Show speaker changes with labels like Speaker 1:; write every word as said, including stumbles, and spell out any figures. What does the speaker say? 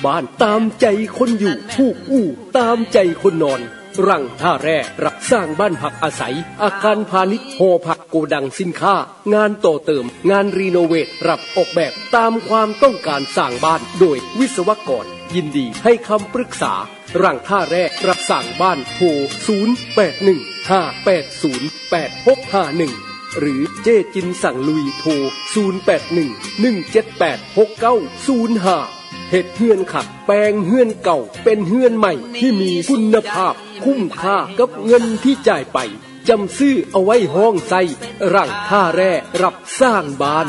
Speaker 1: บ้านตามใจคนอยู่ผูกอู่ตามใจคนนอนรังท่าแร่รับสร้างบ้านพักอาศัยอาคารพาณิชย์หอพักโกดังสินค้างานต่อเติมงานรีโนเวทรับออกแบบตามความต้องการสร้างบ้านโดยวิศวกรยินดีให้คำปรึกษารังท่าแร่รับสร้างบ้านโทรศูนย์ แปด หนึ่ง ห้า แปด ศูนย์ แปด หก ห้า หนึ่งหรือเจ๊จินสั่งลุยโทรศูนย์ แปด หนึ่ง หนึ่ง เจ็ด แปด หก เก้า ศูนย์ ห้าเฮ็ดเฮือนขัดแปลงเฮือนเก่าเป็นเฮือนใหม่ที่มีคุณภาพคุ้มค่ากับเงินที่จ่ายไปจำซื้อเอาไว้ห้องใส่รังท่าแร่รับสร้างบ้าน